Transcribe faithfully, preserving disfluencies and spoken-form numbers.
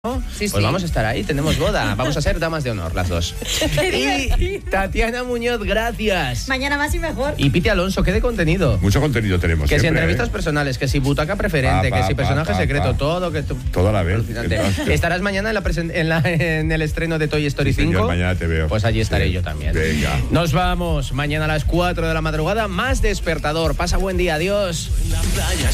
Sí, pues sí. vamos a estar ahí, tenemos boda, vamos a ser damas de honor las dos. Y Tatiana Muñoz, gracias. Mañana más y mejor. Y Piti Alonso, ¿qué de contenido? Mucho contenido tenemos Que si siempre, entrevistas ¿eh? personales, que si butaca preferente, Pa, pa, que si pa, personaje pa, secreto, pa. todo que tú... Toda la vez. Alucinante. Entonces, ¿Estarás mañana en, la presen- en, la- en el estreno de Toy Story sí, cinco? señor, mañana te veo. Pues allí estaré Sí. yo también. Venga. Nos vamos mañana a las cuatro de la madrugada, más Despertador. Pasa buen día, adiós.